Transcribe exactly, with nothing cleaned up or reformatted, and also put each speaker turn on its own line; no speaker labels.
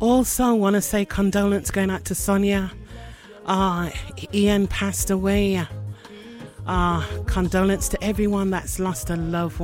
Also, I want to say condolence going out to Sonia. Uh, Ian passed away. Uh, condolence to everyone that's lost a loved one.